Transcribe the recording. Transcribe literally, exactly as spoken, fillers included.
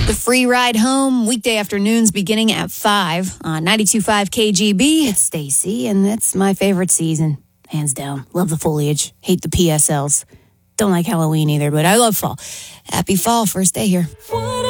The free ride home, weekday afternoons beginning at five on ninety-two point five K G B. It's Stacy, and it's my favorite season. Hands down. Love the foliage. Hate the P S Ls. Don't like Halloween either, but I love fall. Happy fall, first day here.